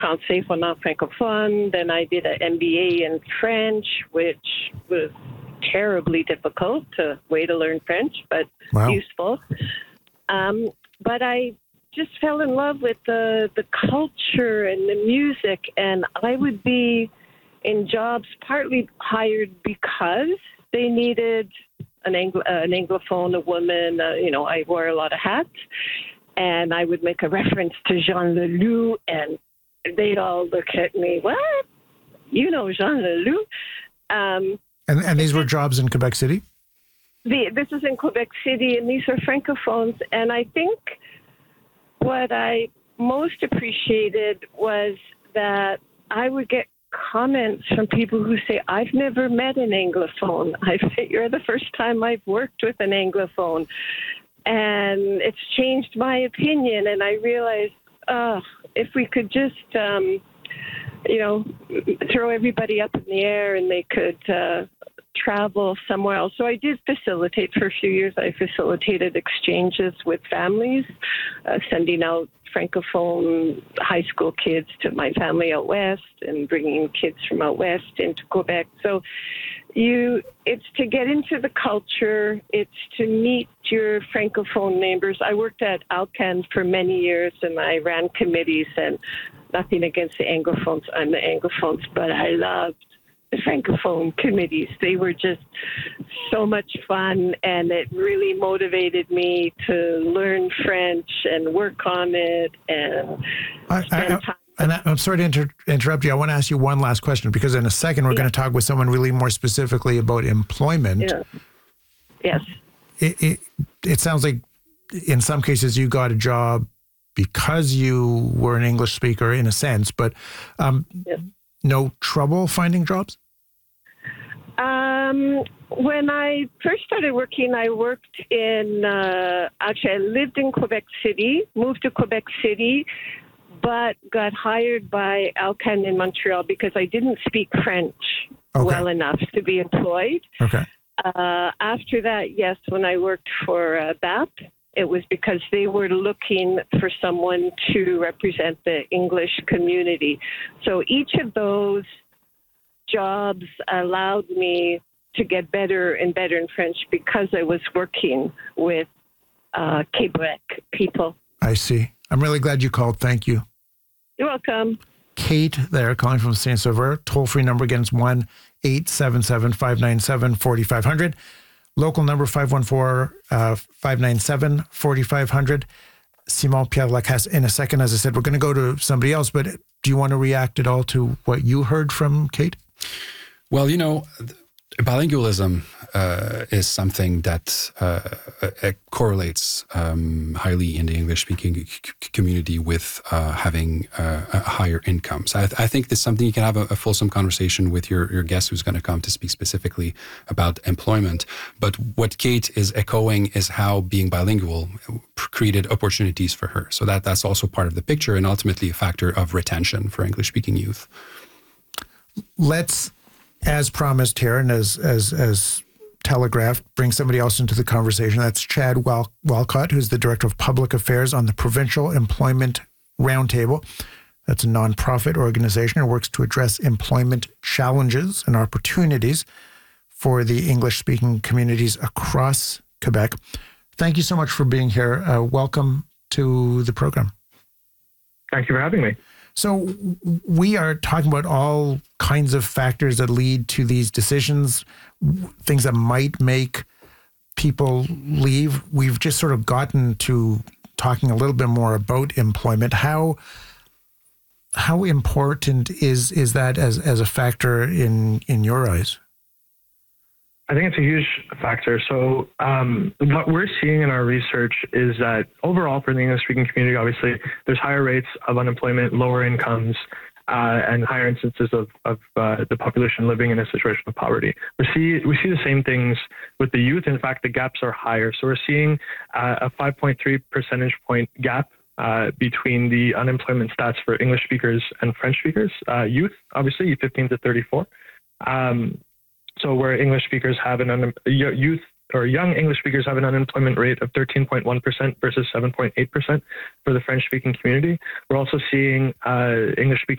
Conseil Fondant Francophone. Then I did an MBA in French, which was terribly difficult way to learn French, but useful. But I just fell in love with the culture and the music, and I would be in jobs partly hired because they needed an Anglophone, a woman. I wore a lot of hats, and I would make a reference to Jean Leloup, and they'd all look at me, what? You know Jean Leloup? And these were jobs in Quebec City? This is in Quebec City, and these are francophones. And I think what I most appreciated was that I would get comments from people who say, I've never met an Anglophone. I say, you're the first time I've worked with an Anglophone. And it's changed my opinion. And I realized, if we could just, throw everybody up in the air and they could travel somewhere else. So I did facilitate for a few years. I facilitated exchanges with families, sending out Francophone high school kids to my family out west and bringing kids from out west into Quebec. So it's to get into the culture. It's to meet your Francophone neighbors. I worked at Alcan for many years and I ran committees, and nothing against the Anglophones. I'm the Anglophones, but I loved the Francophone committees. They were just so much fun, and it really motivated me to learn French and work on it and spend time. And I'm sorry to interrupt you. I want to ask you one last question, because in a second we're going to talk with someone really more specifically about employment. Yeah. Yes. It sounds like in some cases you got a job because you were an English speaker in a sense, but no trouble finding jobs? When I first started working, I worked I lived in Quebec City, moved to Quebec City, but got hired by Alcan in Montreal because I didn't speak French well enough to be employed. Okay. After that, yes, when I worked for BAP, it was because they were looking for someone to represent the English community. So each of those jobs allowed me to get better and better in French because I was working with Quebec people. I see. I'm really glad you called. Thank you. You're welcome. Kate there, calling from Saint-Sauveur. Toll-free number again is 1-877-597-4500. Local number 514-597-4500. Simon Pierre Lacasse in a second. As I said, we're going to go to somebody else, but do you want to react at all to what you heard from Kate? Well, bilingualism is something that correlates highly in the English-speaking community with having higher incomes. I think this is something you can have a fulsome conversation with your guest who's going to come to speak specifically about employment. But what Kate is echoing is how being bilingual created opportunities for her. So that's also part of the picture and ultimately a factor of retention for English-speaking youth. Let's, as promised here and as telegraphed, bring somebody else into the conversation. That's Chad Walcott, who's the Director of Public Affairs on the Provincial Employment Roundtable. That's a nonprofit organization that works to address employment challenges and opportunities for the English-speaking communities across Quebec. Thank you so much for being here. Welcome to the program. Thank you for having me. So we are talking about all kinds of factors that lead to these decisions, things that might make people leave. We've just sort of gotten to talking a little bit more about employment. How important is that as a factor in your eyes? I think it's a huge factor. So what we're seeing in our research is that overall for the English-speaking community, obviously, there's higher rates of unemployment, lower incomes, and higher instances of the population living in a situation of poverty. We see the same things with the youth. In fact, the gaps are higher. So we're seeing a 5.3 percentage point gap between the unemployment stats for English speakers and French speakers. Youth, obviously, 15 to 34. So where English speakers have youth or young English speakers have an unemployment rate of 13.1% versus 7.8% for the French-speaking community. We're also seeing English-speaking